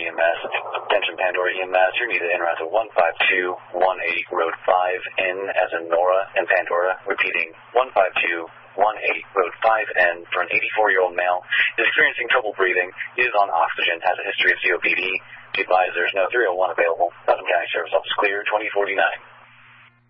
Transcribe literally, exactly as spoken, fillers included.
E M S. Attention Pandora E M S, you're needed en route to one five two one eight Road five, N as in Nora and Pandora. Repeating, one five two one eight Road five N for an eighty-four-year-old male. Is experiencing trouble breathing, is on oxygen, has a history of C O P D. Be advised there's no three oh one available. Putnam County Sheriff's Office clear, twenty forty-nine.